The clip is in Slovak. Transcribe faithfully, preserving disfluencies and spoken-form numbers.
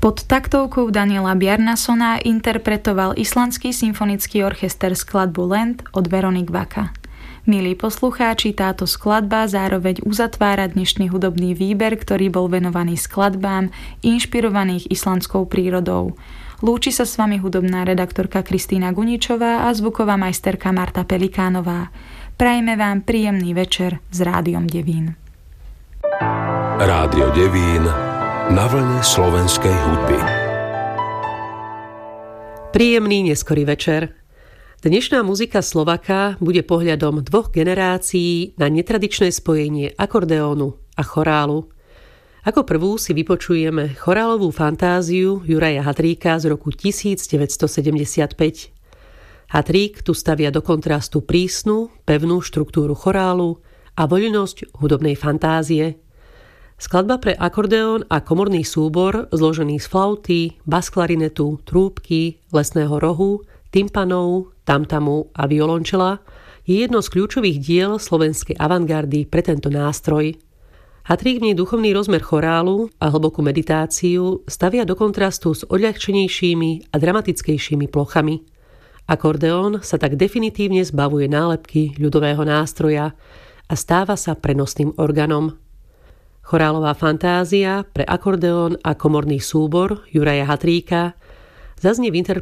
Pod taktovkou Daniela Bjarnasona interpretoval Islandský symfonický orchester skladbu Land od Veronik Vaka. Milí poslucháči, táto skladba zároveň uzatvára dnešný hudobný výber, ktorý bol venovaný skladbám inšpirovaných islandskou prírodou. Lúči sa s vami hudobná redaktorka Kristína Guničová a zvuková majsterka Marta Pelikánová. Prajme vám príjemný večer s Rádiom Devín. Rádio Devín na vlne slovenskej hudby. Príjemný neskorý večer. Dnešná muzika Slovaka bude pohľadom dvoch generácií na netradičné spojenie akordeónu a chorálu. Ako prvú si vypočujeme chorálovú fantáziu Juraja Hatríka z roku devätnásťsedemdesiatpäť. Hatrík tu stavia do kontrastu prísnu, pevnú štruktúru chorálu a voľnosť hudobnej fantázie. Skladba pre akordeón a komorný súbor zložený z flauty, basklarinetu, trúbky, lesného rohu, tympanov, tamtamu a violončela je jedno z kľúčových diel slovenskej avantgardy pre tento nástroj. Hatrík v nej duchovný rozmer chorálu a hlbokú meditáciu stavia do kontrastu s odľahčenejšími a dramatickejšími plochami. Akordeón sa tak definitívne zbavuje nálepky ľudového nástroja a stáva sa prenosným organom. Chorálová fantázia pre akordeón a komorný súbor Juraja Hatríka zaznie v interpretácii